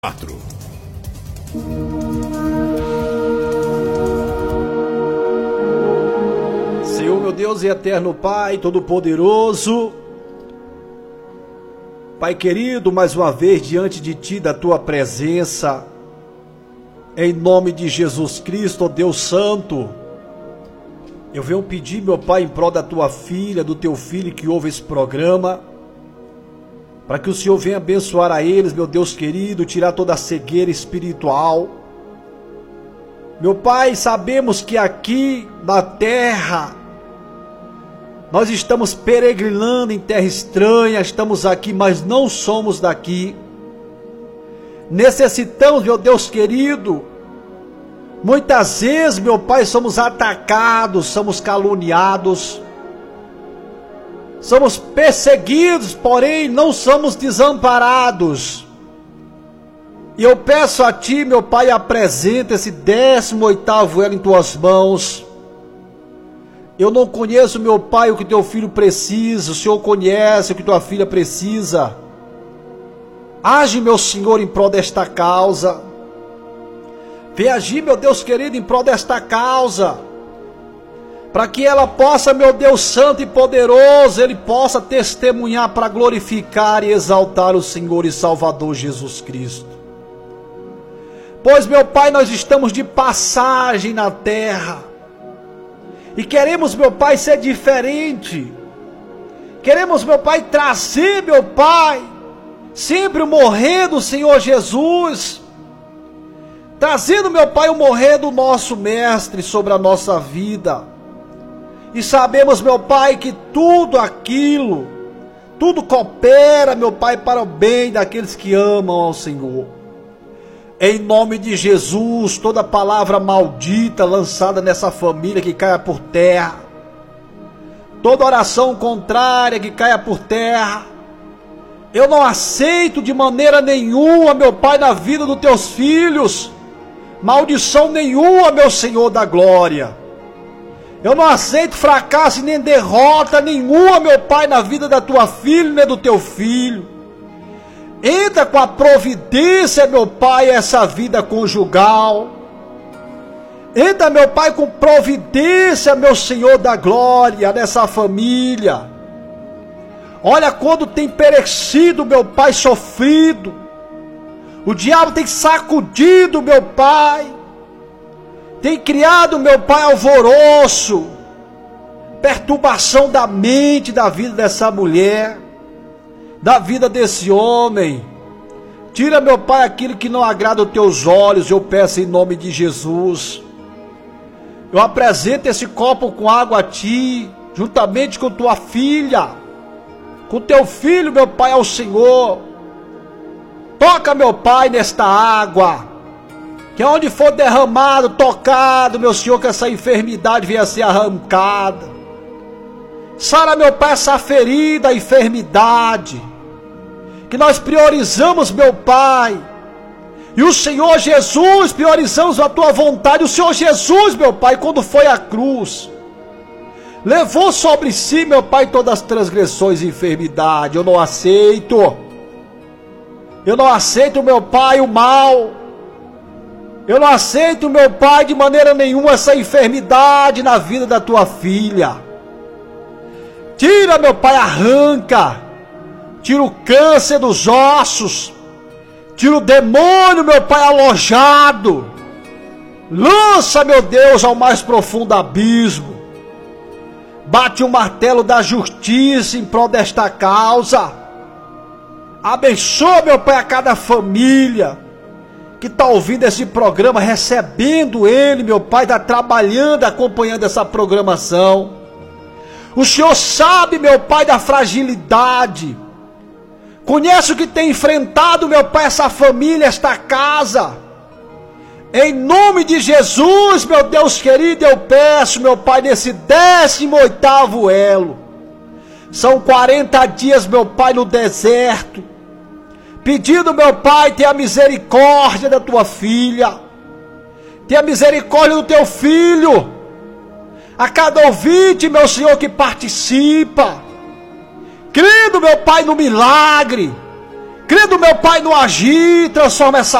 4. Senhor, meu Deus e eterno Pai, Todo-Poderoso, Pai querido, mais uma vez diante de Ti, da Tua presença, em nome de Jesus Cristo, ó Deus Santo, eu venho pedir, meu Pai, em prol da Tua filha, do Teu filho que ouve esse programa, para que o Senhor venha abençoar a eles, meu Deus querido, tirar toda a cegueira espiritual. Meu Pai, sabemos que aqui na terra, nós estamos peregrinando em terra estranha, estamos aqui, mas não somos daqui. Necessitamos, meu Deus querido, muitas vezes, meu Pai, somos atacados, somos caluniados, somos perseguidos, porém não somos desamparados. E eu peço a Ti, meu Pai, apresenta esse 18º elo em Tuas mãos. Eu não conheço, meu Pai, o que Teu filho precisa, o Senhor conhece o que Tua filha precisa. Age, meu Senhor, em prol desta causa. Vem agir, meu Deus querido, em prol desta causa, para que ela possa, meu Deus santo e poderoso, ele possa testemunhar para glorificar e exaltar o Senhor e Salvador Jesus Cristo. Pois, meu Pai, nós estamos de passagem na terra e queremos, meu Pai, ser diferente. Queremos, meu Pai, trazer, meu Pai, sempre o morrer do Senhor Jesus, trazendo, meu Pai, o morrer do nosso Mestre sobre a nossa vida. E sabemos, meu Pai, que tudo coopera, meu Pai, para o bem daqueles que amam ao Senhor. Em nome de Jesus, toda palavra maldita lançada nessa família que caia por terra, toda oração contrária que caia por terra, eu não aceito de maneira nenhuma, meu Pai, na vida dos Teus filhos, maldição nenhuma, meu Senhor da glória. Eu não aceito fracasso nem derrota nenhuma, meu Pai, na vida da Tua filha nem do Teu filho. Entra com a providência, meu Pai, essa vida conjugal. Entra, meu Pai, com providência, meu Senhor da glória, nessa família. Olha quando tem perecido, meu Pai, sofrido. O diabo tem sacudido, meu Pai. Tem criado, meu Pai, alvoroço, perturbação da mente, da vida dessa mulher, da vida desse homem. Tira, meu Pai, aquilo que não agrada aos Teus olhos, eu peço em nome de Jesus. Eu apresento esse copo com água a Ti, juntamente com Tua filha, com Teu filho, meu Pai, ao Senhor. Toca, meu Pai, nesta água, que onde for derramado, tocado, meu Senhor, que essa enfermidade venha a ser arrancada. Sara, meu Pai, essa ferida, a enfermidade, que nós priorizamos, meu Pai, e o Senhor Jesus, priorizamos a Tua vontade. O Senhor Jesus, meu Pai, quando foi à cruz, levou sobre si, meu Pai, todas as transgressões e enfermidade. Eu não aceito, meu Pai, o mal. Eu não aceito, meu Pai, de maneira nenhuma essa enfermidade na vida da Tua filha. Tira, meu Pai, arranca. Tira o câncer dos ossos. Tira o demônio, meu Pai, alojado. Lança, meu Deus, ao mais profundo abismo. Bate o martelo da justiça em prol desta causa. Abençoa, meu Pai, a cada família que está ouvindo esse programa, recebendo ele, meu Pai, está trabalhando, acompanhando essa programação. O Senhor sabe, meu Pai, da fragilidade. Conhece o que tem enfrentado, meu Pai, essa família, esta casa. Em nome de Jesus, meu Deus querido, eu peço, meu Pai, nesse 18º elo. São 40 dias, meu Pai, no deserto, pedindo, meu Pai, tenha misericórdia da Tua filha, tenha misericórdia do Teu filho, a cada ouvinte, meu Senhor, que participa, crendo, meu Pai, no milagre, Querido meu Pai, no agir, transforma essa